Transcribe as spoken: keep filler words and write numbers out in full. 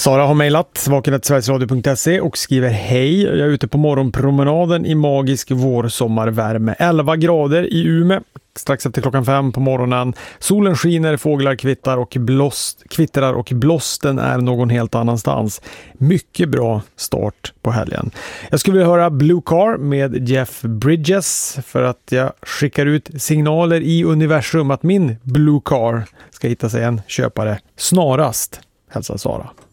Sara har mejlat vaken sveriges radio punkt se och skriver: hej, jag är ute på morgonpromenaden i magisk vårsommarvärme. elva grader i Umeå, strax efter klockan fem på morgonen. Solen skiner, fåglar kvittar och blåst, kvittrar och blåsten är någon helt annanstans. Mycket bra start på helgen. Jag skulle vilja höra Blue Car med Jeff Bridges för att jag skickar ut signaler i universum att min Blue Car ska hitta sig en köpare snarast. Hälsa Sara.